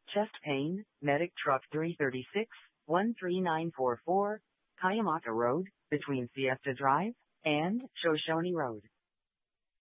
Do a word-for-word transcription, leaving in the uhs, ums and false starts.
Chest pain, medic truck three thirty-six, one three nine four four, Kayamata Road, between Siesta Drive and Shoshone Road.